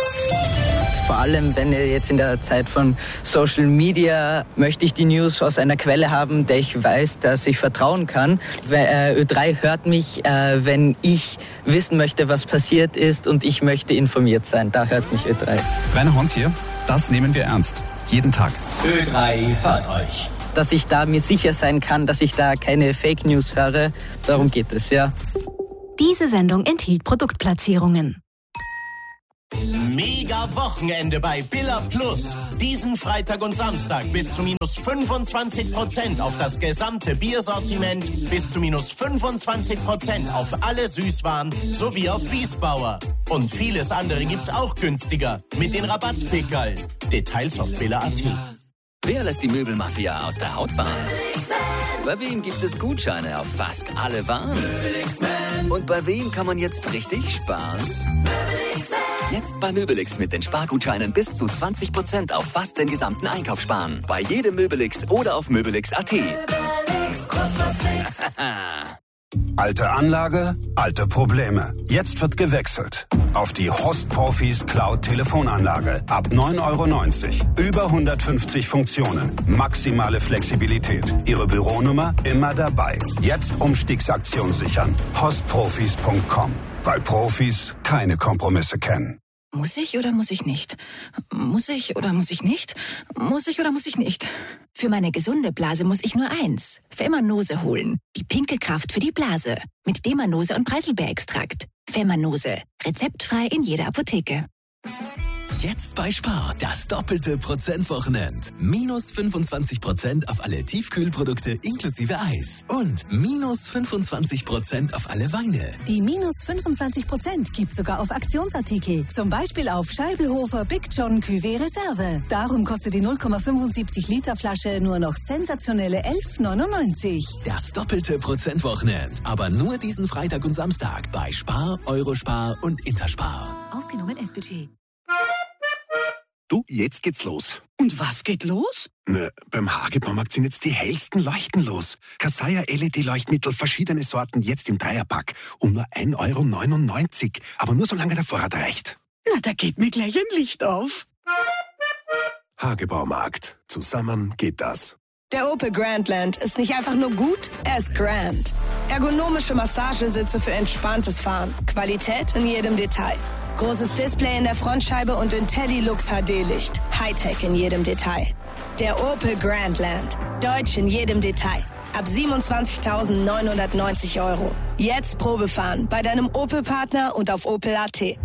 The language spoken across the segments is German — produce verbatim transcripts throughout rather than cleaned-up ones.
Vor allem, wenn jetzt in der Zeit von Social Media möchte ich die News aus einer Quelle haben, der ich weiß, dass ich vertrauen kann. Ö drei hört mich, wenn ich wissen möchte, was passiert ist und ich möchte informiert sein. Da hört mich Ö drei. Rainer Hons hier, das nehmen wir ernst. Jeden Tag. Ö drei hört euch. Dass ich da mir sicher sein kann, dass ich da keine Fake News höre, darum geht es, ja. Diese Sendung enthielt Produktplatzierungen. Mega Wochenende bei Billa Plus. Diesen Freitag und Samstag bis zu minus fünfundzwanzig Prozent auf das gesamte Biersortiment, bis zu minus fünfundzwanzig Prozent auf alle Süßwaren sowie auf Wiesbauer. Und vieles andere gibt's auch günstiger mit den Rabattpickerl. Details auf billa punkt at. Wer lässt die Möbelmafia aus der Haut fahren? Bei wem gibt es Gutscheine auf fast alle Waren? Und bei wem kann man jetzt richtig sparen? Jetzt bei Möbelix mit den Spargutscheinen bis zu zwanzig Prozent auf fast den gesamten Einkauf sparen. Bei jedem Möbelix oder auf möbelix punkt at. Alte Anlage, alte Probleme. Jetzt wird gewechselt. Auf die Host Profis Cloud Telefonanlage. Ab neun Euro neunzig. Über hundertfünfzig Funktionen. Maximale Flexibilität. Ihre Büronummer immer dabei. Jetzt Umstiegsaktion sichern. host profis punkt com. Weil Profis keine Kompromisse kennen. Muss ich oder muss ich nicht? Muss ich oder muss ich nicht? Muss ich oder muss ich nicht? Für meine gesunde Blase muss ich nur eins. Femanose holen. Die pinke Kraft für die Blase. Mit Demanose und Preiselbeerextrakt. Femanose. Rezeptfrei in jeder Apotheke. Jetzt bei Spar das doppelte Prozentwochenend. Minus fünfundzwanzig Prozent auf alle Tiefkühlprodukte inklusive Eis. Und minus fünfundzwanzig Prozent auf alle Weine. Die minus fünfundzwanzig Prozent gibt sogar auf Aktionsartikel. Zum Beispiel auf Scheibelhofer Big John Cuvée Reserve. Darum kostet die null Komma fünfundsiebzig Liter Flasche nur noch sensationelle elf neunundneunzig. Das doppelte Prozentwochenend. Aber nur diesen Freitag und Samstag bei Spar, Eurospar und Interspar. Ausgenommen S-Budget. Du, jetzt geht's los. Und was geht los? Na, beim Hagebaumarkt sind jetzt die hellsten Leuchten los. Kasaya L E D-Leuchtmittel, verschiedene Sorten, jetzt im Dreierpack. Um nur ein Euro neunundneunzig. Aber nur solange der Vorrat reicht. Na, da geht mir gleich ein Licht auf. Hagebaumarkt. Zusammen geht das. Der Opel Grandland ist nicht einfach nur gut, er ist grand. Ergonomische Massagesitze für entspanntes Fahren. Qualität in jedem Detail. Großes Display in der Frontscheibe und IntelliLux H D-Licht. Hightech in jedem Detail. Der Opel Grandland. Deutsch in jedem Detail. Ab siebenundzwanzigtausendneunhundertneunzig Euro. Jetzt Probefahren bei deinem Opel-Partner und auf opel punkt at.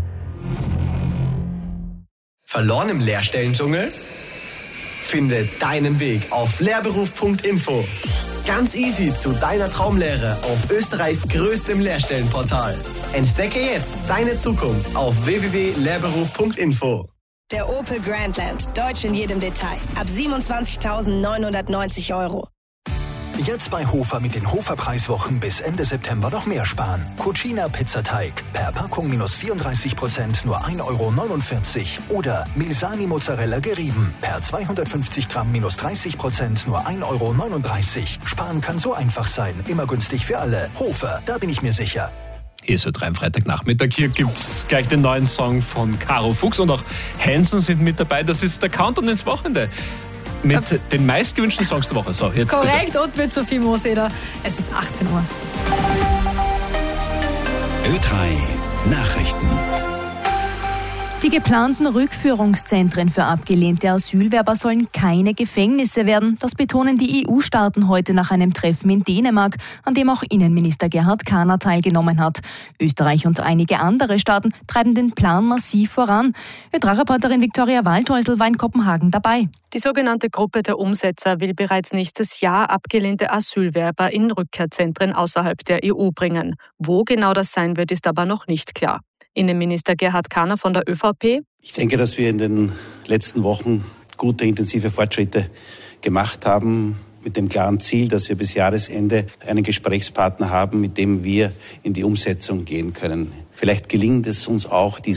Verloren im Lehrstellendschungel? Finde deinen Weg auf lehrberuf punkt info. Ganz easy zu deiner Traumlehre auf Österreichs größtem Lehrstellenportal. Entdecke jetzt deine Zukunft auf w w w punkt lehrberuf punkt info. Der Opel Grandland. Deutsch in jedem Detail. Ab siebenundzwanzigtausendneunhundertneunzig Euro. Jetzt bei Hofer mit den Hofer-Preiswochen bis Ende September noch mehr sparen. Cucina Pizzateig. Per Packung minus vierunddreißig Prozent nur ein Euro neunundvierzig. Oder Milsani Mozzarella gerieben. Per zweihundertfünfzig Gramm minus dreißig Prozent nur ein Euro neununddreißig. Sparen kann so einfach sein. Immer günstig für alle. Hofer, da bin ich mir sicher. Hier ist Ö drei am Freitagnachmittag. Hier gibt's gleich den neuen Song von Caro Fuchs und auch Hansen sind mit dabei. Das ist der Countdown ins Wochenende. Mit ja. den meistgewünschten Songs der Woche. So, jetzt korrekt, bitte. und mit Sophie Moseder. Es ist achtzehn Uhr. Ö drei Nachrichten. Die geplanten Rückführungszentren für abgelehnte Asylwerber sollen keine Gefängnisse werden. Das betonen die E U-Staaten heute nach einem Treffen in Dänemark, an dem auch Innenminister Gerhard Kahner teilgenommen hat. Österreich und einige andere Staaten treiben den Plan massiv voran. Ö drei Reporterin Viktoria Waldhäusl war in Kopenhagen dabei. Die sogenannte Gruppe der Umsetzer will bereits nächstes Jahr abgelehnte Asylwerber in Rückkehrzentren außerhalb der E U bringen. Wo genau das sein wird, ist aber noch nicht klar. Innenminister Gerhard Kahner von der ÖVP. Ich denke, dass wir in den letzten Wochen gute, intensive Fortschritte gemacht haben, mit dem klaren Ziel, dass wir bis Jahresende einen Gesprächspartner haben, mit dem wir in die Umsetzung gehen können. Vielleicht gelingt es uns auch, diesen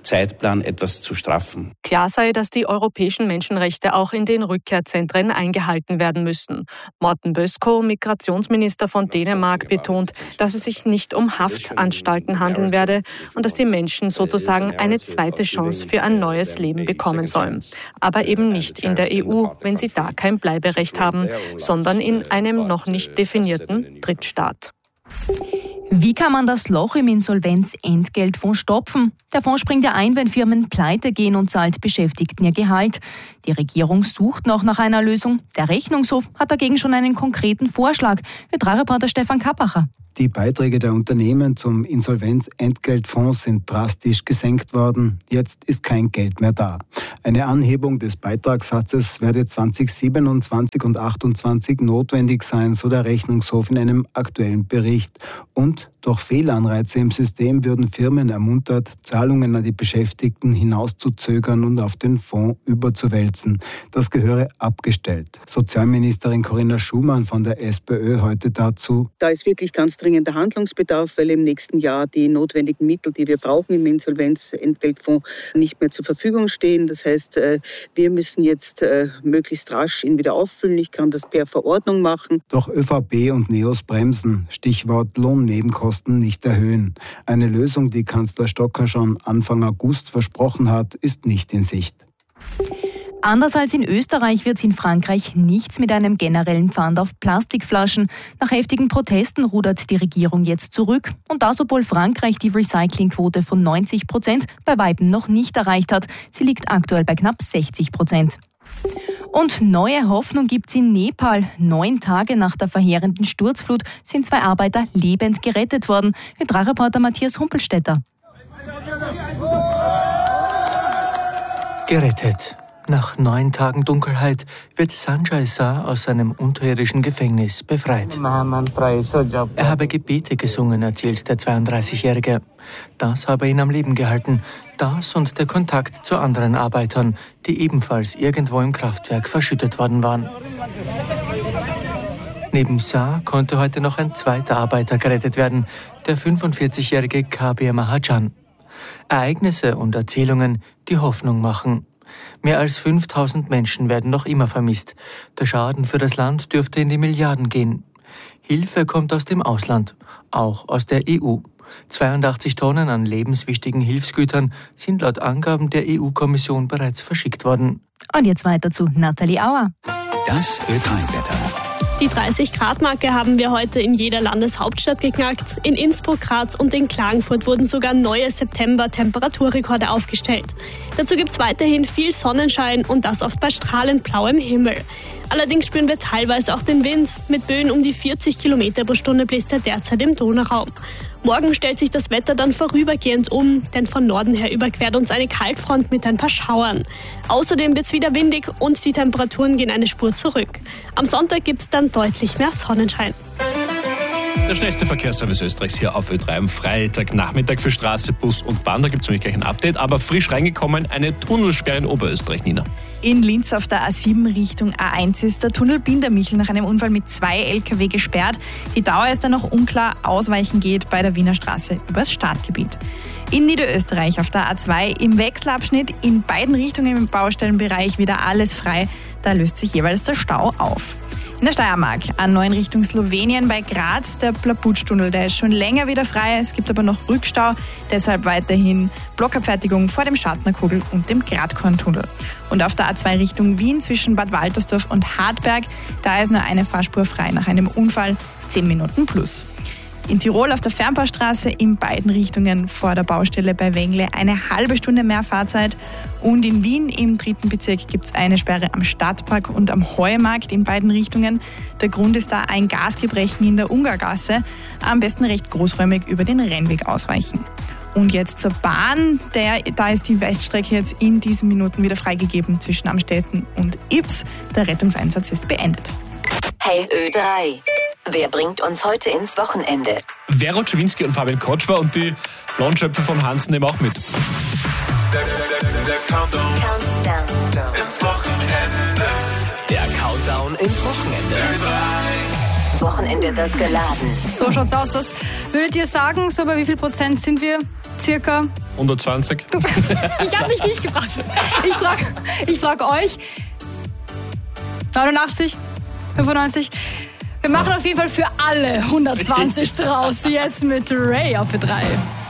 Zeitplan etwas zu straffen. Klar sei, dass die europäischen Menschenrechte auch in den Rückkehrzentren eingehalten werden müssen. Morten Bødskov, Migrationsminister von Dänemark, betont, dass es sich nicht um Haftanstalten handeln werde und dass die Menschen sozusagen eine zweite Chance für ein neues Leben bekommen sollen. Aber eben nicht in der E U, wenn sie da kein Bleiberecht haben, sondern in einem noch nicht definierten Drittstaat. Wie kann man das Loch im Insolvenzentgeltfonds stopfen? Der Fonds springt ja ein, wenn Firmen pleite gehen und zahlt Beschäftigten ihr Gehalt. Die Regierung sucht noch nach einer Lösung. Der Rechnungshof hat dagegen schon einen konkreten Vorschlag. Ö drei Reporter Stefan Kappacher. Die Beiträge der Unternehmen zum Insolvenzentgeltfonds sind drastisch gesenkt worden. Jetzt ist kein Geld mehr da. Eine Anhebung des Beitragssatzes werde zwanzig siebenundzwanzig und achtundzwanzig notwendig sein, so der Rechnungshof in einem aktuellen Bericht. Und durch Fehlanreize im System würden Firmen ermuntert, Zahlungen an die Beschäftigten hinauszuzögern und auf den Fonds überzuwälzen. Das gehöre abgestellt. Sozialministerin Corinna Schumann von der SPÖ heute dazu. Da ist wirklich ganz dringender Handlungsbedarf, weil im nächsten Jahr die notwendigen Mittel, die wir brauchen im Insolvenzentgeltfonds, nicht mehr zur Verfügung stehen. Das heißt, wir müssen jetzt möglichst rasch ihn wieder auffüllen. Ich kann das per Verordnung machen. Doch ÖVP und NEOS bremsen. Stichwort Lohnnebenkosten nicht erhöhen. Eine Lösung, die Kanzler Stocker schon Anfang August versprochen hat, ist nicht in Sicht. Anders als in Österreich wird es in Frankreich nichts mit einem generellen Pfand auf Plastikflaschen. Nach heftigen Protesten rudert die Regierung jetzt zurück. Und das, obwohl Frankreich die Recyclingquote von neunzig Prozent bei Weitem noch nicht erreicht hat. Sie liegt aktuell bei knapp sechzig Prozent. Und neue Hoffnung gibt's in Nepal. Neun Tage nach der verheerenden Sturzflut sind zwei Arbeiter lebend gerettet worden. Ö drei Reporter Matthias Humpelstädter. Gerettet. Nach neun Tagen Dunkelheit wird Sanjay Shah aus seinem unterirdischen Gefängnis befreit. Er habe Gebete gesungen, erzählt der zweiunddreißigjährige. Das habe ihn am Leben gehalten. Das und der Kontakt zu anderen Arbeitern, die ebenfalls irgendwo im Kraftwerk verschüttet worden waren. Neben Shah konnte heute noch ein zweiter Arbeiter gerettet werden, der fünfundvierzigjährige Kabir Mahajan. Ereignisse und Erzählungen, die Hoffnung machen. Mehr als fünftausend Menschen werden noch immer vermisst. Der Schaden für das Land dürfte in die Milliarden gehen. Hilfe kommt aus dem Ausland, auch aus der E U. zweiundachtzig Tonnen an lebenswichtigen Hilfsgütern sind laut Angaben der E U-Kommission bereits verschickt worden. Und jetzt weiter zu Nathalie Auer. Das Ö drei Wetter. Die dreißig-Grad-Marke haben wir heute in jeder Landeshauptstadt geknackt. In Innsbruck, Graz und in Klagenfurt wurden sogar neue September-Temperaturrekorde aufgestellt. Dazu gibt es weiterhin viel Sonnenschein und das oft bei strahlend blauem Himmel. Allerdings spüren wir teilweise auch den Wind. Mit Böen um die vierzig Kilometer pro Stunde bläst er derzeit im Donauraum. Morgen stellt sich das Wetter dann vorübergehend um, denn von Norden her überquert uns eine Kaltfront mit ein paar Schauern. Außerdem wird es wieder windig und die Temperaturen gehen eine Spur zurück. Am Sonntag gibt es dann deutlich mehr Sonnenschein. Der schnellste Verkehrsservice Österreichs hier auf Ö drei am Freitagnachmittag für Straße, Bus und Bahn. Da gibt es nämlich gleich ein Update. Aber frisch reingekommen, eine Tunnelsperre in Oberösterreich, Nina. In Linz auf der A sieben Richtung A eins ist der Tunnel Bindermichel nach einem Unfall mit zwei L K W gesperrt. Die Dauer ist dann noch unklar. Ausweichen geht bei der Wiener Straße übers Startgebiet. In Niederösterreich auf der A zwei im Wechselabschnitt in beiden Richtungen im Baustellenbereich wieder alles frei. Da löst sich jeweils der Stau auf. In der Steiermark, A neun Richtung Slowenien bei Graz, der Plaputsch-Tunnel, der ist schon länger wieder frei. Es gibt aber noch Rückstau, deshalb weiterhin Blockabfertigung vor dem Schartnerkogel und dem Gradkorntunnel. Und auf der A zwei Richtung Wien zwischen Bad Waltersdorf und Hartberg, da ist nur eine Fahrspur frei nach einem Unfall, zehn Minuten plus. In Tirol auf der Fernbaustraße in beiden Richtungen vor der Baustelle bei Wengle eine halbe Stunde mehr Fahrzeit. Und in Wien im dritten Bezirk gibt es eine Sperre am Stadtpark und am Heumarkt in beiden Richtungen. Der Grund ist da ein Gasgebrechen in der Ungargasse. Am besten recht großräumig über den Rennweg ausweichen. Und jetzt zur Bahn. Der, da ist die Weststrecke jetzt in diesen Minuten wieder freigegeben zwischen Amstetten und Ybbs. Der Rettungseinsatz ist beendet. Hey Ö drei. Wer bringt uns heute ins Wochenende? Vero Czewinski und Fabian Kotschwer und die Blondschöpfe von Hansen nehmen auch mit. Der, der, der, der Countdown, Countdown ins Wochenende. Der Countdown ins Wochenende. Wochenende wird geladen. So schaut's aus. Was würdet ihr sagen? So bei wie viel Prozent sind wir? circa... hundertzwanzig. Du, ich habe nicht dich gefragt. Ich frage ich frag euch. neunundachtzig? fünfundneunzig? Wir machen auf jeden Fall für alle hundertzwanzig draus. Jetzt mit Ray auf für drei.